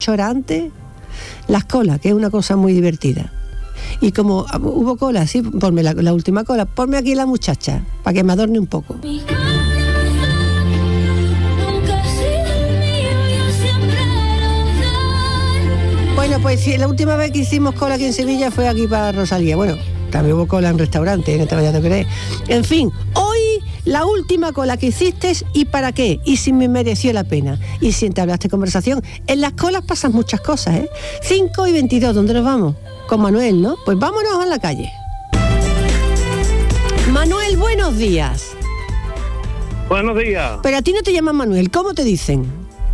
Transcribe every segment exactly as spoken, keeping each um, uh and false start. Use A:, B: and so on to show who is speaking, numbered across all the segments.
A: ocho horas antes, las colas, que es una cosa muy divertida. Y como hubo cola, sí, ponme la, la última cola, ponme aquí la muchacha, para que me adorne un poco. Bueno, pues sí, la última vez que hicimos cola aquí en Sevilla fue aquí para Rosalía. Bueno, también hubo cola en restaurantes, no te vayas a creer. En fin, hoy la última cola que hiciste y para qué, y si me mereció la pena, y si entablaste conversación. En las colas pasan muchas cosas, ¿eh? cinco y veintidós, ¿dónde nos vamos? Con Manuel, ¿no? Pues vámonos a la calle. Manuel, buenos días.
B: Buenos días.
A: Pero a ti no te llaman Manuel, ¿cómo te dicen?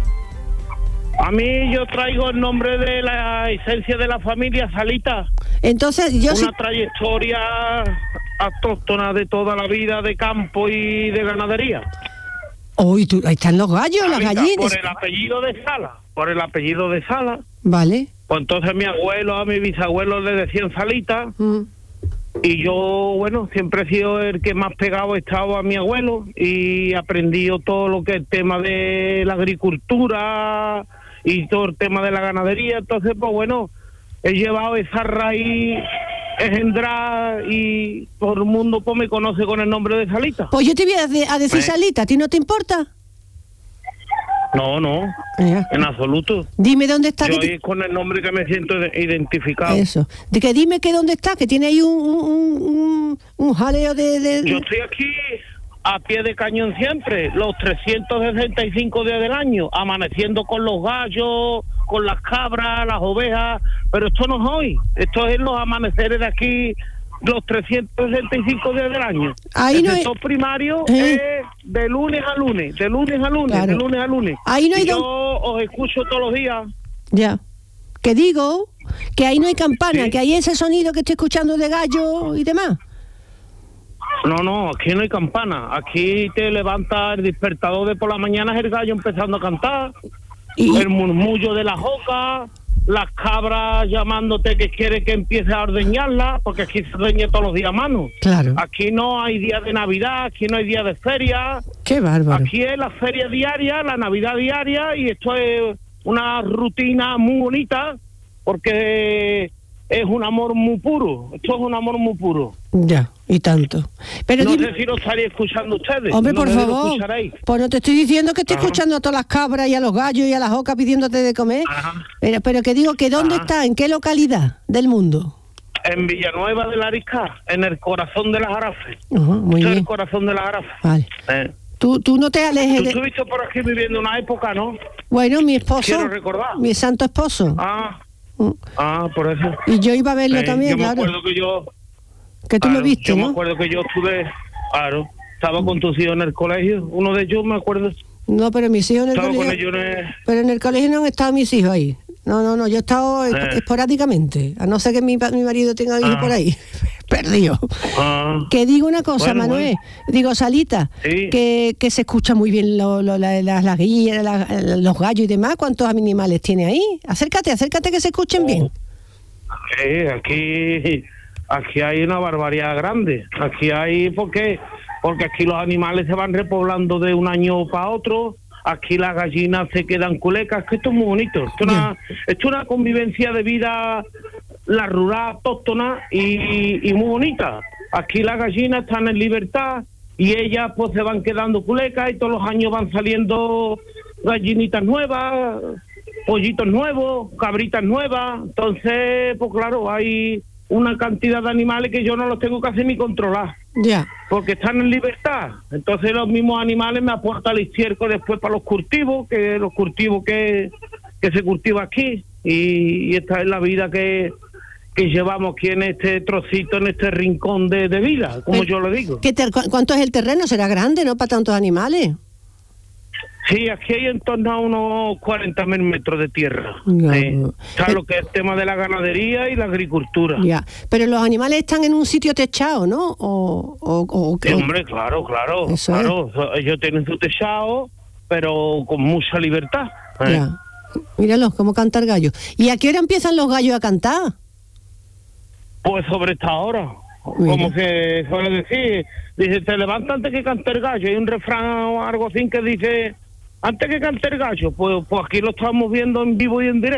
B: A mí yo traigo el nombre de la esencia de la familia Salita.
A: Entonces yo
B: Una
A: sí...
B: trayectoria autóctona de toda la vida de campo y de ganadería.
A: Uy, tú, ahí están los gallos,
B: Salita,
A: las gallinas.
B: Por el apellido de Sala, por el apellido de Sala.
A: Vale.
B: Pues entonces mi abuelo, a mi bisabuelo le decían Salita.
A: Mm.
B: Y yo, bueno, siempre he sido el que más pegado he estado a mi abuelo y he aprendido todo lo que es el tema de la agricultura y todo el tema de la ganadería. Entonces, pues bueno, he llevado esa raíz engendrada y todo el mundo pues me conoce con el nombre de Salita.
A: Pues yo te voy a, de- a decir
B: ¿Eh?
A: Salita, ¿a ti no te importa?
B: No, no,
A: Ya.
B: en absoluto.
A: Dime dónde está.
B: Yo
A: que te-
B: es con el nombre que me siento identificado.
A: Eso. De que dime que dónde está, que tiene ahí un, un, un, un jaleo de... de-
B: Yo estoy aquí a pie de cañón siempre, los trescientos sesenta y cinco días del año, amaneciendo con los gallos, con las cabras, las ovejas, pero esto no es hoy, esto es los amaneceres de aquí, los trescientos sesenta y cinco días del año.
A: Ahí
B: El
A: no hay-
B: sector primario
A: ¿Eh?
B: es de lunes a lunes, de lunes a lunes,
A: Claro.
B: de lunes a lunes.
A: Ahí no hay
B: Y yo
A: don-
B: os escucho todos los días.
A: Ya. Que digo que ahí no hay campana,
B: Sí.
A: que hay ese sonido que estoy escuchando de gallo y demás.
B: No, no, aquí no hay campana, aquí te levanta el despertador de por la mañana, es el gallo empezando a cantar.
A: Y,
B: El murmullo de las ocas, las cabras llamándote que quiere que empiece a ordeñarla, porque aquí se ordeña todos los días a mano.
A: claro.
B: Aquí no hay día de Navidad, aquí no hay día de feria,
A: Qué bárbaro.
B: aquí es la feria diaria, la Navidad diaria, y esto es una rutina muy bonita, porque es un amor muy puro, esto es un amor muy puro.
A: Ya, y tanto. Pero
B: No
A: dime-
B: sé si lo estaría escuchando ustedes.
A: Hombre,
B: no
A: por
B: sé si lo
A: favor.
B: escucharéis.
A: Pues no te estoy diciendo que estoy
B: Ajá.
A: escuchando a todas las cabras y a los gallos y a las ocas pidiéndote de comer.
B: Ajá.
A: Pero, pero que digo que ¿dónde
B: Ajá.
A: está? ¿En qué localidad del mundo?
B: En Villanueva de la Arisca, en el corazón de las Arafes.
A: Ajá, muy
B: Esto es
A: bien.
B: el corazón de las Arafes.
A: Vale.
B: Eh.
A: Tú, tú no te alejes
B: Tú
A: de...
B: estuviste por aquí viviendo una época, ¿no?
A: Bueno, mi esposo,
B: Quiero recordar.
A: mi santo esposo.
B: Ah,
A: Mm.
B: ah, por eso.
A: Y yo iba a verlo
B: Eh,
A: también,
B: yo me
A: claro.
B: acuerdo que yo...
A: Que tú
B: claro,
A: lo viste,
B: Yo me
A: ¿no?
B: acuerdo que yo estuve... Claro, estaba con tus hijos en el colegio. Uno de ellos, me acuerdo,
A: No, pero mis hijos en el
B: estaba con
A: colegio...
B: ellos en el...
A: Pero en el colegio no han estado mis hijos ahí. No, no, no, yo he estado
B: Eh.
A: esp- esporádicamente. A no ser que mi, pa- mi marido tenga hijos
B: Ah.
A: por ahí. Perdido.
B: Ah,
A: Que digo una cosa,
B: Bueno,
A: Manuel. Digo, Salita,
B: Sí.
A: que, que se escucha muy bien lo, lo- la- las las guillas, la- los gallos y demás. ¿Cuántos animales tiene ahí? Acércate, acércate que se escuchen bien.
B: eh, aquí... Aquí hay una barbaridad grande. Aquí hay... ¿Por qué? Porque aquí los animales se van repoblando de un año para otro. Aquí las gallinas se quedan culecas. Que esto es muy bonito. Esto es una, esto es una convivencia de vida, la rural, autóctona y, y muy bonita. Aquí las gallinas están en libertad y ellas pues se van quedando culecas y todos los años van saliendo gallinitas nuevas, pollitos nuevos, cabritas nuevas. Entonces, pues claro, hay una cantidad de animales que yo no los tengo casi ni controlar,
A: Ya.
B: porque están en libertad. Entonces los mismos animales me aportan el estiércol después para los cultivos, que los cultivos que, que se cultiva aquí, y, y esta es la vida que, que llevamos aquí en este trocito, en este rincón de, de vida, como
A: Pero,
B: yo lo digo.
A: ¿Qué ter- cu- ¿Cuánto es el terreno? ¿Será grande, no? Para tantos animales.
B: Sí, aquí hay en torno a unos cuarenta mil metros de tierra.
A: Ya.
B: Sí. O sea,
A: Pero-
B: lo que es el tema de la ganadería y la agricultura.
A: Ya. Pero los animales están en un sitio techado, ¿no? O, o, o-
B: Sí,
A: o-
B: hombre, claro, claro,
A: Eso
B: claro. So- Ellos tienen su techado, pero con mucha libertad. ¿eh?
A: Ya. Míralos, cómo cantar gallo. ¿Y a qué hora empiezan los gallos a cantar?
B: Pues sobre esta hora,
A: Mira.
B: como se suele decir, dice, te levanta antes que cante el gallo. Hay un refrán o algo así que dice, antes que cante el gallo, pues, pues aquí lo estamos viendo en vivo y en directo.